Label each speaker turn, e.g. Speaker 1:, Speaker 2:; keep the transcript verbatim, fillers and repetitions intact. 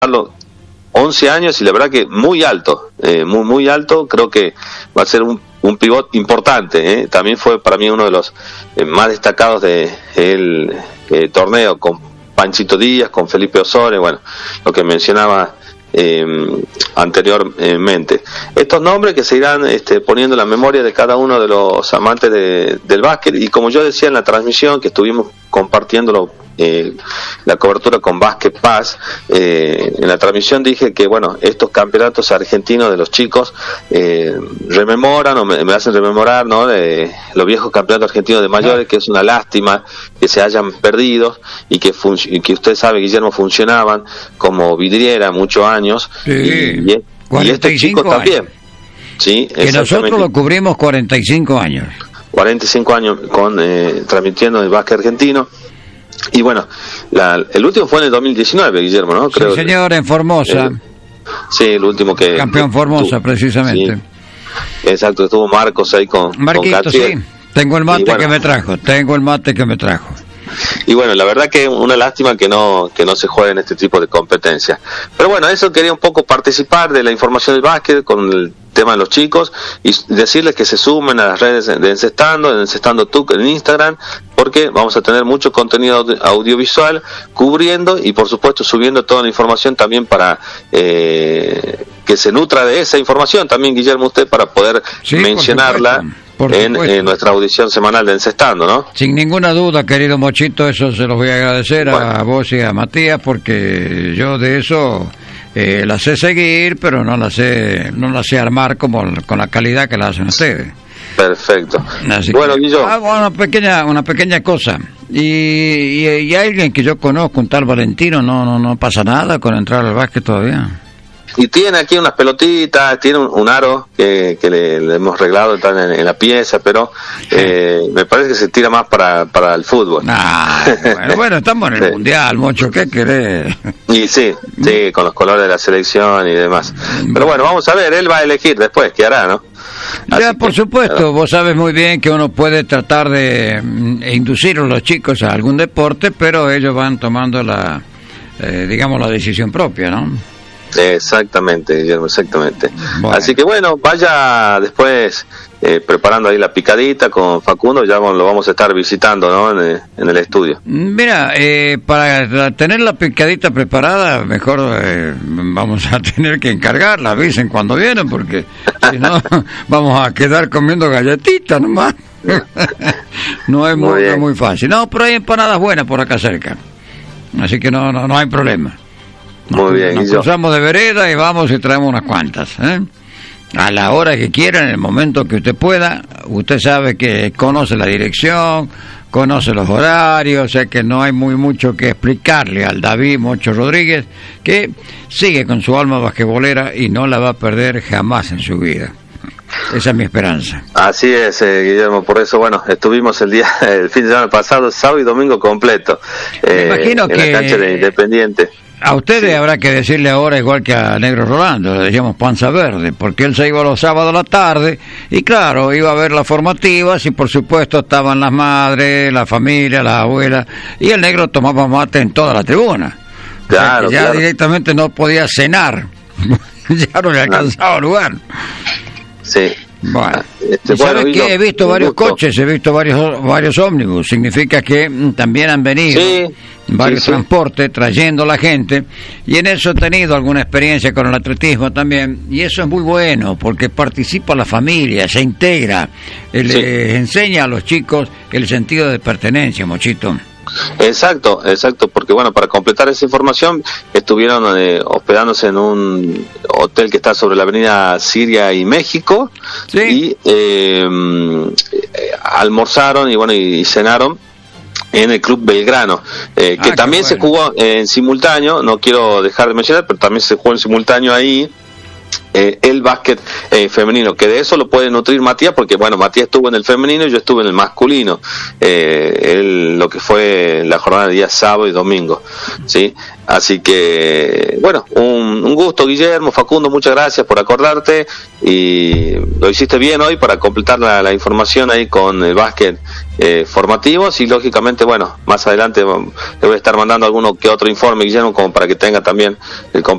Speaker 1: once años y la verdad que muy alto, eh, muy muy alto, creo que va a ser un, un pivot importante, eh. También fue para mí uno de los eh, más destacados de el eh, torneo, con Panchito Díaz, con Felipe Osore, bueno, lo que mencionaba eh, anteriormente. Estos nombres que se irán este, poniendo en la memoria de cada uno de los amantes de, del básquet, y como yo decía en la transmisión que estuvimos compartiéndolo, eh, la cobertura con Básquet Paz, eh, en la transmisión dije que bueno, estos campeonatos argentinos de los chicos eh, rememoran o me, me hacen rememorar, ¿no?, de los viejos campeonatos argentinos de mayores, que es una lástima que se hayan perdido y que, fun- y que usted sabe, Guillermo, funcionaban como vidriera muchos años,
Speaker 2: sí,
Speaker 1: y, y, y estos chicos
Speaker 2: años.
Speaker 1: También, sí,
Speaker 2: que nosotros lo cubrimos cuarenta y cinco años
Speaker 1: cuarenta y cinco años con eh, transmitiendo el básquet argentino. Y bueno, la, el último fue en el dos mil diecinueve, Guillermo, ¿no? Creo
Speaker 2: sí, señor,
Speaker 1: que,
Speaker 2: en Formosa.
Speaker 1: Eh, sí, el último que...
Speaker 2: Campeón Formosa,
Speaker 1: tu,
Speaker 2: precisamente.
Speaker 1: Sí, exacto, estuvo Marcos ahí con...
Speaker 2: Marquito,
Speaker 1: con
Speaker 2: sí. Tengo el mate
Speaker 1: bueno,
Speaker 2: que me trajo, tengo el mate que me trajo.
Speaker 1: Y bueno, la verdad que una lástima que no que no se juegue en este tipo de competencias. Pero bueno, eso quería un poco participar de la información del básquet con el tema de los chicos y decirles que se sumen a las redes de Encestando, de Encestando Tuc en Instagram, porque vamos a tener mucho contenido audiovisual cubriendo y por supuesto subiendo toda la información también para eh, que se nutra de esa información también, Guillermo, usted, para poder sí, mencionarla por en, en nuestra audición semanal de Encestando, ¿no?
Speaker 2: Sin ninguna duda, querido Mochito, eso se los voy a agradecer bueno. a vos y a Matías, porque yo de eso eh, la sé seguir, pero no la sé no la sé armar como con la calidad que la hacen ustedes.
Speaker 1: Perfecto.
Speaker 2: Así
Speaker 1: bueno,
Speaker 2: que,
Speaker 1: Guillermo.
Speaker 2: Ah, una pequeña una pequeña cosa. Y, y, y alguien que yo conozco, un tal Valentino, no no no pasa nada con entrar al básquet todavía.
Speaker 1: Y tiene aquí unas pelotitas, tiene un, un aro que, que le, le hemos arreglado, están en, en la pieza, pero eh, me parece que se tira más para, para el fútbol.
Speaker 2: Ah, bueno, bueno, estamos en el sí. Mundial, Mocho, ¿qué querés?
Speaker 1: Y sí, sí, con los colores de la selección y demás. Pero bueno, vamos a ver, él va a elegir después, ¿qué hará, no?
Speaker 2: Así ya, por
Speaker 1: que,
Speaker 2: supuesto,
Speaker 1: claro.
Speaker 2: Vos sabes muy bien que uno puede tratar de mm, inducir a los chicos a algún deporte, pero ellos van tomando la, eh, digamos, la decisión propia, ¿no?
Speaker 1: Exactamente, Guillermo, exactamente.
Speaker 2: Bueno.
Speaker 1: Así que bueno, vaya después eh, preparando ahí la picadita con Facundo, ya lo vamos a estar visitando, ¿no? En el, en el estudio.
Speaker 2: Mira, eh, para tener la picadita preparada, mejor eh, vamos a tener que encargarla, avisen cuando vienen, porque si no vamos a quedar comiendo galletitas nomás. No es muy, muy, muy fácil. No, pero hay empanadas buenas por acá cerca, así que no, no, no hay problema. Nos,
Speaker 1: Muy bien,
Speaker 2: nos cruzamos de vereda y vamos y traemos unas cuantas, ¿eh? A la hora que quiera, en el momento que usted pueda. Usted sabe que conoce la dirección, conoce los horarios, o sea que no hay muy mucho que explicarle al David Mocho Rodríguez, que sigue con su alma basquetbolera y no la va a perder jamás en su vida. Esa es mi esperanza.
Speaker 1: Así es, eh, Guillermo, por eso, bueno, estuvimos el día, el fin de semana pasado, sábado y domingo completo, eh,
Speaker 2: Me imagino
Speaker 1: en
Speaker 2: que...
Speaker 1: la cancha de Independiente.
Speaker 2: A ustedes sí. Habrá que decirle ahora igual que a Negro Rolando, le decíamos panza verde, porque él se iba los sábados a la tarde y claro, iba a ver las formativas y por supuesto estaban las madres, la familia, las abuelas, y el Negro tomaba mate en toda la tribuna.
Speaker 1: Claro,
Speaker 2: o sea que ya
Speaker 1: claro.
Speaker 2: directamente no podía cenar, ya no le alcanzaba no. lugar.
Speaker 1: Sí.
Speaker 2: Bueno,
Speaker 1: este,
Speaker 2: ¿sabes
Speaker 1: bueno,
Speaker 2: qué? He visto varios gusto. coches, he visto varios varios ómnibus, significa que mm, también han venido
Speaker 1: sí,
Speaker 2: varios
Speaker 1: sí, sí.
Speaker 2: transportes trayendo a la gente, y en eso he tenido alguna experiencia con el atletismo también, y eso es muy bueno, porque participa la familia, se integra, sí. les enseña a los chicos el sentido de pertenencia, Mochito.
Speaker 1: Exacto, exacto, porque bueno, para completar esa información, estuvieron eh, hospedándose en un hotel que está sobre la avenida Siria y México,
Speaker 2: ¿sí?
Speaker 1: y eh, eh, almorzaron y bueno, y, y cenaron en el Club Belgrano, eh, que
Speaker 2: ah,
Speaker 1: también
Speaker 2: bueno.
Speaker 1: se jugó eh, en simultáneo, no quiero dejar de mencionar, pero también se jugó en simultáneo ahí, Eh, el básquet eh, femenino, que de eso lo puede nutrir Matías, porque bueno, Matías estuvo en el femenino y yo estuve en el masculino, eh, él, lo que fue la jornada de día sábado y domingo, ¿sí? Así que bueno, un, un gusto, Guillermo, Facundo, muchas gracias por acordarte y lo hiciste bien hoy para completar la, la información ahí con el básquet eh, formativos, y lógicamente bueno, más adelante le voy a estar mandando alguno que otro informe, Guillermo, como para que tenga también el